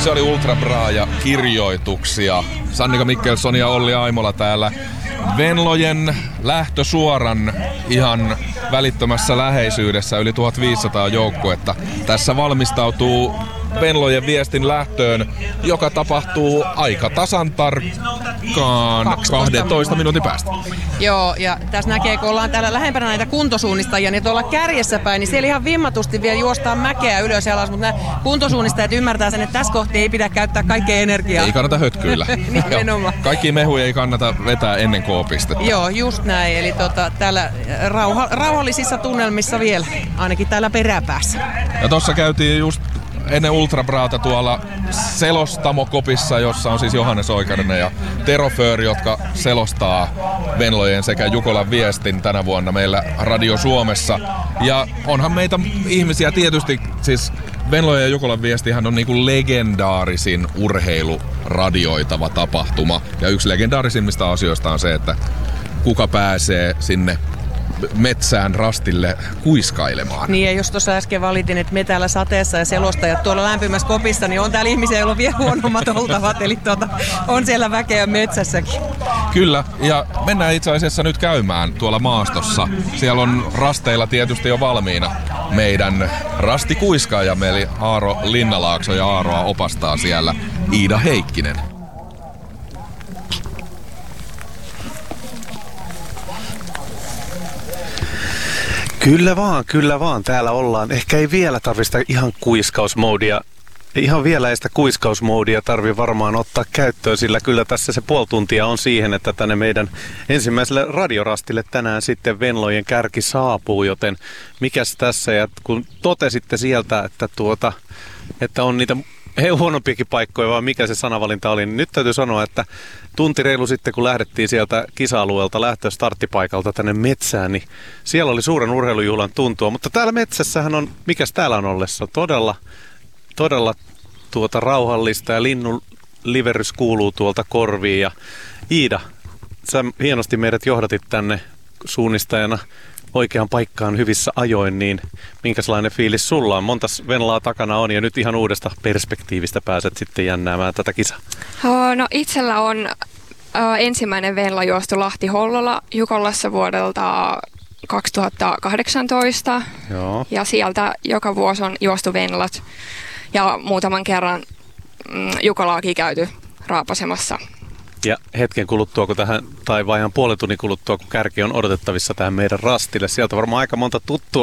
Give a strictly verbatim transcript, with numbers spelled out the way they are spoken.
Se oli Ultra Bra ja kirjoituksia. Sannika Mikkelson ja Olli Aimola täällä. Venlojen lähtösuoran ihan välittömässä läheisyydessä yli tuhatviisisataa joukkuetta. Tässä valmistautuu Venlojen viestin lähtöön, joka tapahtuu aika tasan tarkkaan kahdentoista minuutin päästä. Joo, ja tässä näkee, kun ollaan täällä lähempänä näitä kuntosuunnistajia, niin tuolla kärjessä päin, niin siellä ihan vimmatusti vielä juostaan mäkeä ylös ja alas, mutta nämä kuntosuunnistajat ymmärtää sen, että tässä kohti ei pidä käyttää kaikkea energiaa. Ei kannata hötkyillä. Kaikki mehuja ei kannata vetää ennen K-pistettä. Joo, just näin. Eli tota, täällä rauha, rauhallisissa tunnelmissa vielä, ainakin täällä peräpäässä. Ja tossa käytiin just ennen Ultra Brata tuolla selostamokopissa, jossa on siis Johannes Oikarinen ja Tero Föör, jotka selostaa Venlojen sekä Jukolan viestin tänä vuonna meillä Radio Suomessa. Ja onhan meitä ihmisiä tietysti, siis Venlojen ja Jukolan viestihän on niinku legendaarisin urheiluradioitava tapahtuma. Ja yksi legendaarisimmista asioista on se, että kuka pääsee sinne metsään rastille kuiskailemaan. Niin, ja jos tuossa äsken valitin, että me täällä sateessa ja selostajat tuolla lämpimässä kopissa, niin on täällä ihmisiä, joilla on vielä huonommat oltavat, eli tuota, on siellä väkeä metsässäkin. Kyllä, ja mennään itse asiassa nyt käymään tuolla maastossa. Siellä on rasteilla tietysti jo valmiina meidän rastikuiskaajamme, eli Aaro Linnalaakso, ja Aaroa opastaa siellä Iida Heikkinen. Kyllä vaan, kyllä vaan. Täällä ollaan. Ehkä ei vielä tarvista ihan kuiskausmoodia. Ihan vielä ei sitä kuiskausmoodia tarvi varmaan ottaa käyttöön, sillä kyllä tässä se puoli tuntia on siihen, että tänne meidän ensimmäiselle radiorastille tänään sitten Venlojen kärki saapuu, joten mikäs tässä, ja kun totesitte sieltä, että, tuota, että on niitä huonompiakin paikkoja, vaan mikä se sanavalinta oli, niin nyt täytyy sanoa, että tunti reilu sitten, kun lähdettiin sieltä kisa-alueelta lähtö starttipaikalta tänne metsään, niin siellä oli suuren urheilujuhlan tuntua, mutta täällä metsässähän on, mikäs täällä on ollessa, todella, todella tuota rauhallista ja linnun liverys kuuluu tuolta korviin. Ja Iida, sä hienosti meidät johdatit tänne suunnistajana oikeaan paikkaan hyvissä ajoin, niin minkälainen fiilis sulla on? Montas Venlaa takana on ja nyt ihan uudesta perspektiivistä pääset sitten jännäämään tätä kisaa? No itsellä on äh, ensimmäinen Venla juostu Lahti-Hollola Jukolassa vuodelta kaksituhattakahdeksantoista. Joo. Ja sieltä joka vuosi on juostu Venlat ja muutaman kerran mm, Jukolaakin käyty raapasemassa. Ja hetken kuluttua, kun tähän, tai vajaan puolen tunnin kuluttua, kun kärki on odotettavissa tähän meidän rastille. Sieltä varmaan aika monta tuttua